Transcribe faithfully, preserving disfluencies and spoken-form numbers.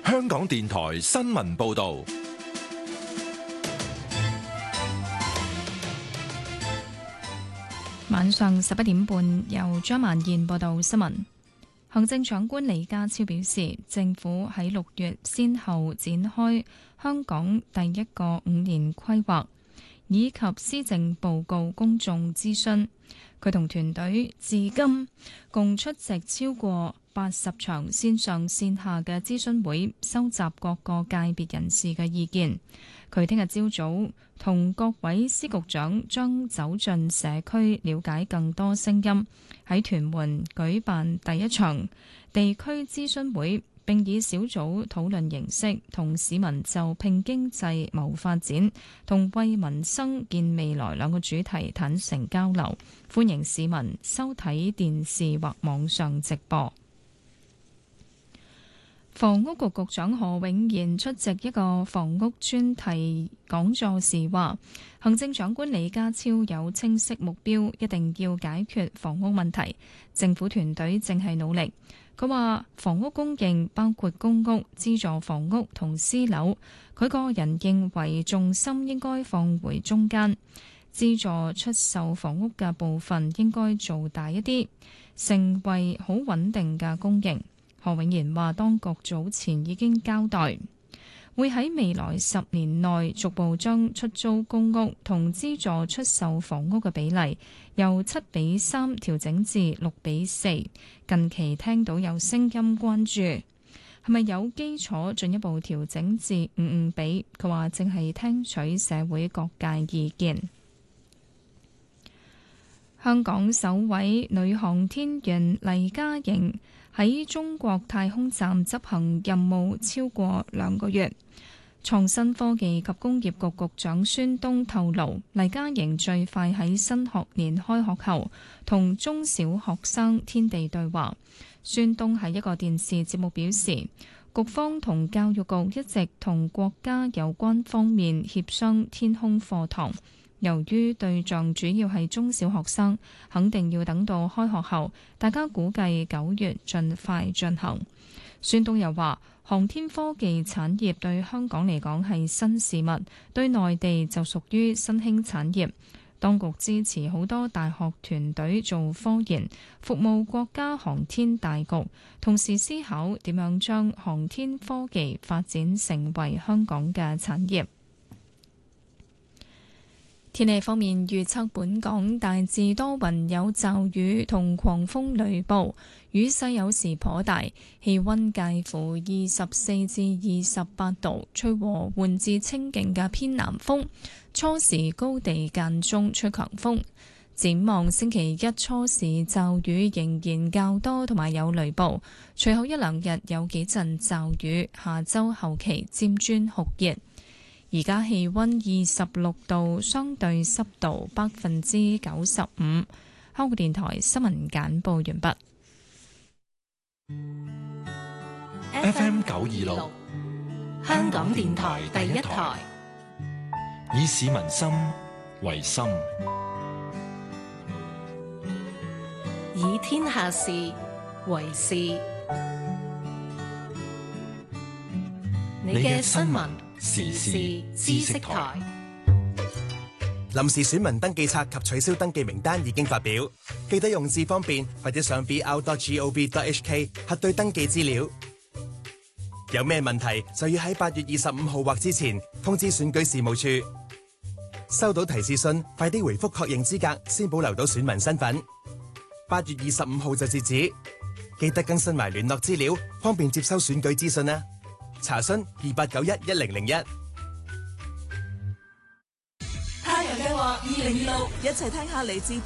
香港電台新聞報道。 晚上十一點半，由張曼燕報道新聞。行政長官李家超表示，政府喺六月先後展開香港第一個五年規劃以及施政報告公眾諮詢。佢同團隊至今共出席超過八十場線上線下嘅諮詢會，收集各個界別人士嘅意見。佢聽日朝早同各位司局長將走進社區，了解更多聲音。喺屯門舉辦第一場地區諮詢會，並以小組討論形式同市民就拼經濟謀發展同為民生建未來兩個主題坦誠交流，歡迎市民收睇電視或網上直播。房屋局局長何永賢出席一個房屋專題講座時話，行政長官李家超有清晰目標，一定要解決房屋問題，政府團隊正係努力。佢話房屋供應包括公屋、資助房屋同私樓，佢個人認為重心應該放回中間，資助出售房屋嘅部分應該做大一啲，成為好穩定嘅供應。何永賢話，當局早前已經交代，會喺未來十年內逐步將出租公屋同資助出售房屋嘅比例由七比三調整至六比四。近期聽到有聲音關注係咪有基礎進一步調整至五五比，佢話正係聽取社會各界意見。香港首位女航天員黎嘉瑩喺中國太空站執行任務超過兩個月。創新科技及工業局局長孫東透露，黎嘉瑩最快喺新學年開學後同中小學生天地對話。孫東喺一個電視節目表示，局方同教育局一直同國家有關方面協商天空課堂。由於對象主要係中小學生，肯定要等到開學後，大家估計九月盡快進行。孫東又話，航天科技產業對香港嚟講係新事物，對內地就屬於新興產業。當局支持好多大學團隊做科研，服務國家航天大局，同時思考點樣將航天科技發展成為香港嘅產業。天氣方面預測，本港大致多雲有驟雨同狂風雷暴，雨勢有時頗大，氣溫介乎二十四至二十八度，吹和緩至清勁嘅偏南風，初時高地間中吹強風。展望星期一初時驟雨仍然較多，同埋有雷暴，隨後一兩日有幾陣驟雨，下周後期漸轉酷熱。而家氣溫二十六度，相對濕度百分之九十五。香港電台新聞簡報完畢。 F M 九二六， 香港電台第一台， 以市民心為心， 以天下事為事。你嘅新聞時事知識台。 臨時選民登記冊及取消登記名單已經發表，記得用字方便或者上 v r dot gov dot h k 核對登記資料。有咩問題就要喺八月二十五號或之前通知選舉事務處。收到提示信，快啲回覆確認資格，先保留到選民身份。八月二十五號就截止，記得更新埋聯絡資料，方便接收選舉資訊啦。查詢二八九一一零零一。 太陽計劃二零二六，一齊聽下嚟自